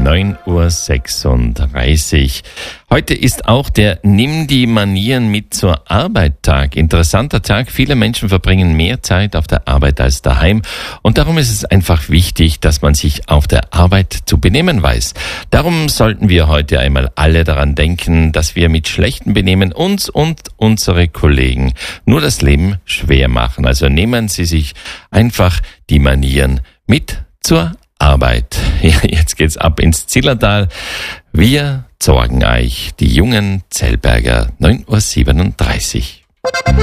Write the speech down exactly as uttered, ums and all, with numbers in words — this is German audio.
neun Uhr sechsunddreißig. Heute ist auch der Nimm die Manieren mit zur Arbeit Tag. Interessanter Tag. Viele Menschen verbringen mehr Zeit auf der Arbeit als daheim. Und darum ist es einfach wichtig, dass man sich auf der Arbeit zu benehmen weiß. Darum sollten wir heute einmal alle daran denken, dass wir mit schlechtem Benehmen uns und unsere Kollegen nur das Leben schwer machen. Also nehmen Sie sich einfach die Manieren mit zur Arbeit. Ja, jetzt geht's ab ins Zillertal. Wir sorgen euch, die jungen Zellberger, neun Uhr siebenunddreißig.